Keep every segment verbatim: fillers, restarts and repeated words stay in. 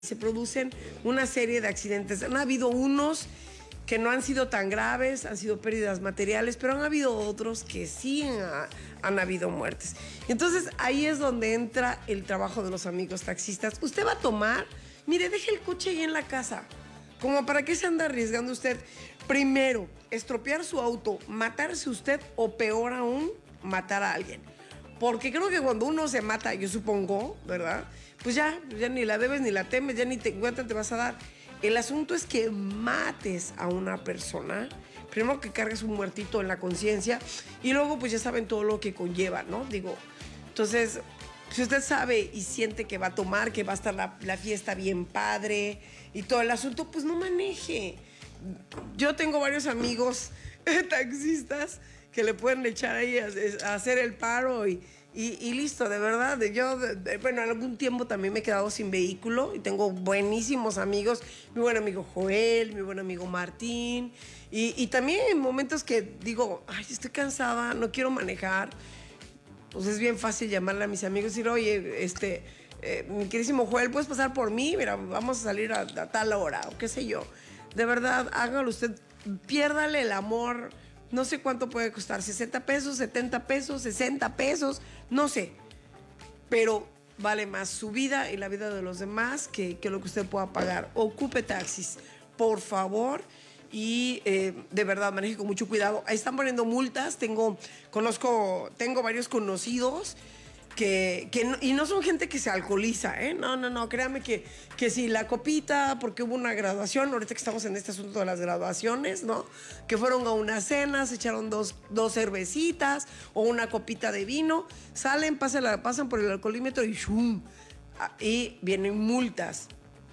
se producen una serie de accidentes. Han habido unos que no han sido tan graves, han sido pérdidas materiales, pero han habido otros que sí ha, han habido muertes. Entonces ahí es donde entra el trabajo de los amigos taxistas. Usted va a tomar, mire, deje el coche ahí en la casa. Como para qué se anda arriesgando usted, primero, estropear su auto, matarse usted o peor aún, matar a alguien. Porque creo que cuando uno se mata, yo supongo, ¿verdad? Pues ya, ya ni la debes ni la temes, ya ni te encuentras, te vas a dar. El asunto es que mates a una persona, primero que cargues un muertito en la conciencia y luego pues ya saben todo lo que conlleva, ¿no? Digo, entonces, si usted sabe y siente que va a tomar, que va a estar la, la fiesta bien padre y todo el asunto, pues no maneje. Yo tengo varios amigos taxistas que le pueden echar ahí a, a hacer el paro y, y, y listo, de verdad. Yo, de, de, bueno, algún tiempo también me he quedado sin vehículo y tengo buenísimos amigos, mi buen amigo Joel, mi buen amigo Martín, y, y también en momentos que digo, ay, estoy cansada, no quiero manejar, pues es bien fácil llamarle a mis amigos y decir, oye, este, eh, mi queridísimo Joel, ¿puedes pasar por mí? Mira, vamos a salir a, a tal hora, o qué sé yo. De verdad, hágalo usted, piérdale el amor. No sé cuánto puede costar, sesenta pesos, setenta pesos, sesenta pesos, no sé. Pero vale más su vida y la vida de los demás que, que lo que usted pueda pagar. Ocupe taxis, por favor. Y eh, de verdad, maneje con mucho cuidado. Ahí están poniendo multas. Tengo, conozco, tengo varios conocidos que, que no, y no son gente que se alcoholiza, ¿eh? No, no, no, créame que, que si la copita, porque hubo una graduación, ahorita que estamos en este asunto de las graduaciones, ¿no? Que fueron a una cena, se echaron dos, dos cervecitas o una copita de vino, salen, pasan, la, pasan por el alcoholímetro y ¡shum! Y vienen multas.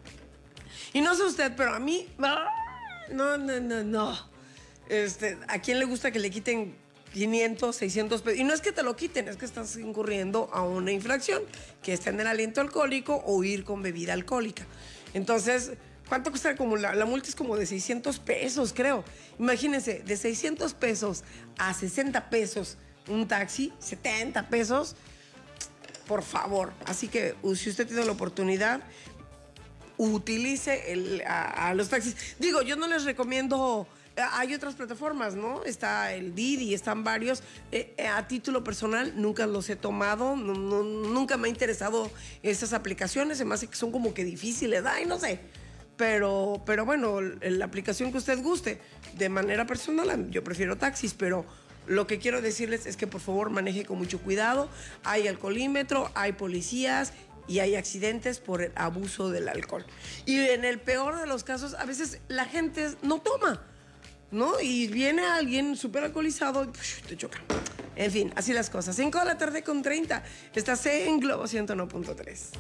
Y no sé usted, pero a mí, no, no, no, no. Este, ¿a quién le gusta que le quiten quinientos, seiscientos pesos? Y no es que te lo quiten, es que estás incurriendo a una infracción, que es tener aliento alcohólico o ir con bebida alcohólica. Entonces, ¿cuánto cuesta? Como la, la multa es como de seiscientos pesos, creo. Imagínense, de seiscientos pesos a sesenta pesos un taxi, setenta pesos, por favor. Así que si usted tiene la oportunidad, utilice el, a, a los taxis. Digo, yo no les recomiendo. Hay otras plataformas, ¿no? Está el Didi, están varios. Eh, a título personal, nunca los he tomado. No, no, nunca me ha interesado esas aplicaciones. Se me hace que son como que difíciles. Ay, no sé. Pero, pero bueno, la aplicación que usted guste. De manera personal, yo prefiero taxis, pero lo que quiero decirles es que por favor maneje con mucho cuidado. Hay alcoholímetro, hay policías y hay accidentes por el abuso del alcohol. Y en el peor de los casos, a veces la gente no toma, ¿no? Y viene alguien súper alcoholizado y push, te choca. En fin, así las cosas. cinco de la tarde con treinta. Estás en Globo ciento uno punto tres.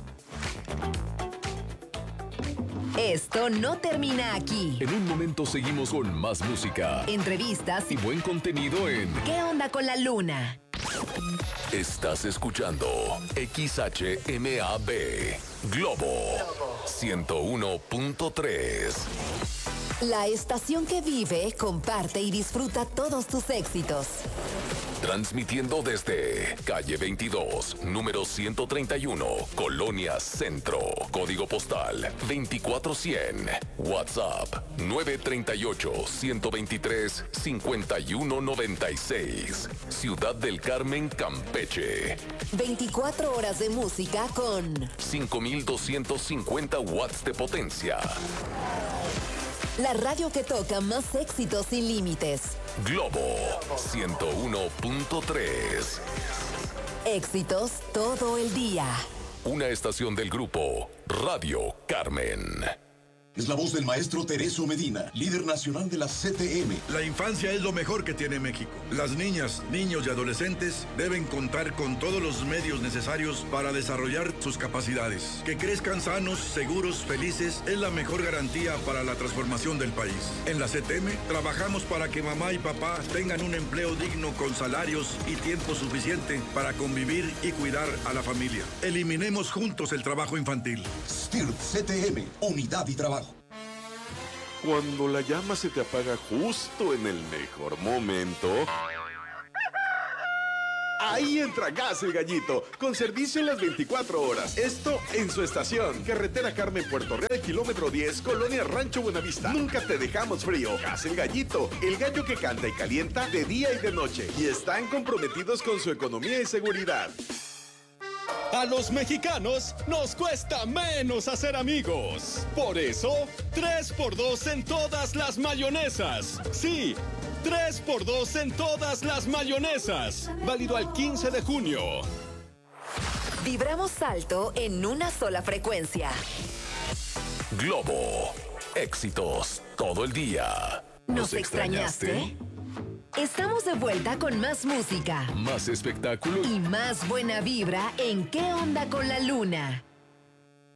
Esto no termina aquí. En un momento seguimos con más música, entrevistas y buen contenido en ¿Qué onda con la luna? Estás escuchando X H M A B Globo ciento uno punto tres. La estación que vive, comparte y disfruta todos tus éxitos. Transmitiendo desde calle veintidós, número ciento treinta y uno, Colonia Centro. Código postal veinticuatro cien. WhatsApp nueve tres ocho, uno dos tres, cinco uno nueve seis. Ciudad del Carmen, Campeche. veinticuatro horas de música con cinco mil doscientos cincuenta watts de potencia. La radio que toca más éxitos sin límites. Globo ciento uno punto tres. Éxitos todo el día. Una estación del grupo Radio Carmen. Es la voz del maestro Tereso Medina, líder nacional de la C T M. La infancia es lo mejor que tiene México. Las niñas, niños y adolescentes deben contar con todos los medios necesarios para desarrollar sus capacidades. Que crezcan sanos, seguros, felices es la mejor garantía para la transformación del país. En la C T M trabajamos para que mamá y papá tengan un empleo digno con salarios y tiempo suficiente para convivir y cuidar a la familia. Eliminemos juntos el trabajo infantil. S T I R P C T M, unidad y trabajo. Cuando la llama se te apaga justo en el mejor momento, Ahí entra Gas El Gallito, con servicio en las veinticuatro horas. Esto en su estación. Carretera Carmen Puerto Real, kilómetro diez, Colonia Rancho Buenavista. Nunca te dejamos frío. Gas El Gallito, el gallo que canta y calienta de día y de noche. Y están comprometidos con su economía y seguridad. A los mexicanos nos cuesta menos hacer amigos. Por eso, tres por dos en todas las mayonesas. Sí, tres por dos en todas las mayonesas. Válido al quince de junio. Vibramos alto en una sola frecuencia. Globo. Éxitos todo el día. ¿Nos extrañaste? Estamos de vuelta con más música Más espectáculo y más buena vibra en ¿Qué onda con la luna?